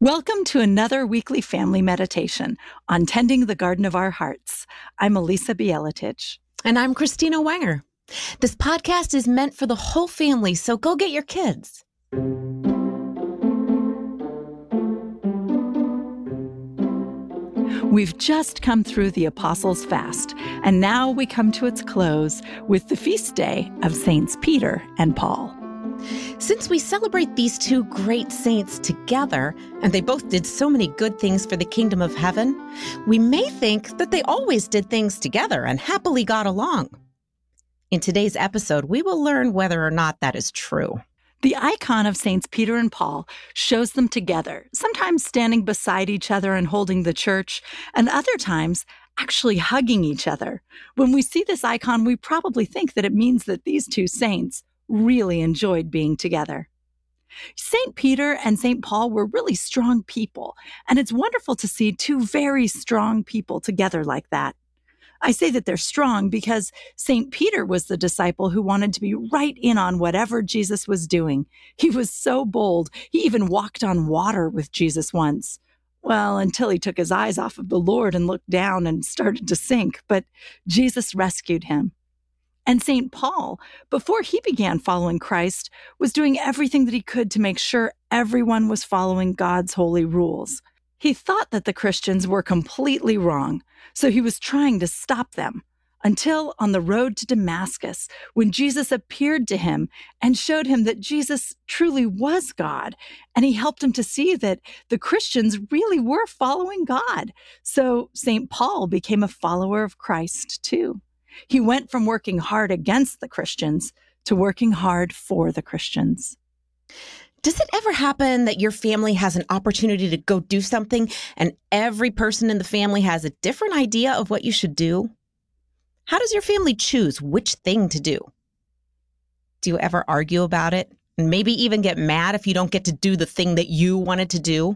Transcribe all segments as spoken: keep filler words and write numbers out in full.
Welcome to another weekly family meditation on tending the garden of our hearts. I'm Elisa Bieletich. And I'm Christina Wenger. This podcast is meant for the whole family, so go get your kids. We've just come through the Apostles' Fast, and now we come to its close with the feast day of Saints Peter and Paul. Since we celebrate these two great saints together, and they both did so many good things for the kingdom of heaven, we may think that they always did things together and happily got along. In today's episode, we will learn whether or not that is true. The icon of Saints Peter and Paul shows them together, sometimes standing beside each other and holding the church, and other times actually hugging each other. When we see this icon, we probably think that it means that these two saints really enjoyed being together. Saint Peter and Saint Paul were really strong people, and it's wonderful to see two very strong people together like that. I say that they're strong because Saint Peter was the disciple who wanted to be right in on whatever Jesus was doing. He was so bold, he even walked on water with Jesus once. Well, until he took his eyes off of the Lord and looked down and started to sink, but Jesus rescued him. And Saint Paul, before he began following Christ, was doing everything that he could to make sure everyone was following God's holy rules. He thought that the Christians were completely wrong, so he was trying to stop them, until on the road to Damascus, when Jesus appeared to him and showed him that Jesus truly was God, and he helped him to see that the Christians really were following God. So Saint Paul became a follower of Christ too. He went from working hard against the Christians to working hard for the Christians. Does it ever happen that your family has an opportunity to go do something and every person in the family has a different idea of what you should do? How does your family choose which thing to do? Do you ever argue about it and maybe even get mad if you don't get to do the thing that you wanted to do?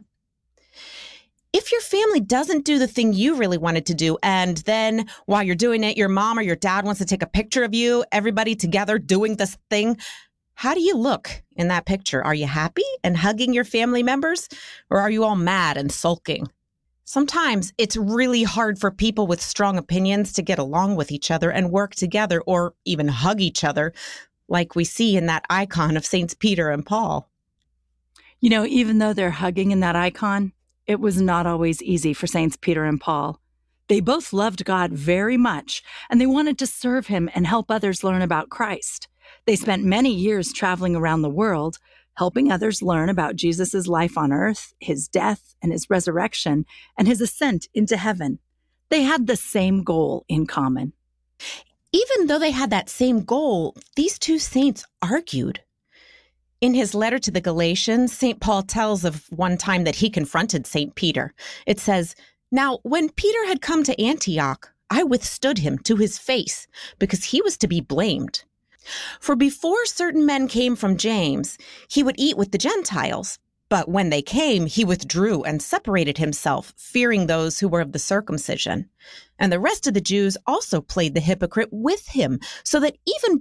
If your family doesn't do the thing you really wanted to do, and then while you're doing it, your mom or your dad wants to take a picture of you, everybody together doing this thing, how do you look in that picture? Are you happy and hugging your family members, or are you all mad and sulking? Sometimes it's really hard for people with strong opinions to get along with each other and work together or even hug each other, like we see in that icon of Saints Peter and Paul. You know, even though they're hugging in that icon, it was not always easy for Saints Peter and Paul. They both loved God very much, and they wanted to serve him and help others learn about Christ. They spent many years traveling around the world, helping others learn about Jesus' life on earth, his death and his resurrection, and his ascent into heaven. They had the same goal in common. Even though they had that same goal, these two saints argued. In his letter to the Galatians, Saint Paul tells of one time that he confronted Saint Peter. It says, "Now, when Peter had come to Antioch, I withstood him to his face, because he was to be blamed. For before certain men came from James, he would eat with the Gentiles. But when they came, he withdrew and separated himself, fearing those who were of the circumcision. And the rest of the Jews also played the hypocrite with him, so that even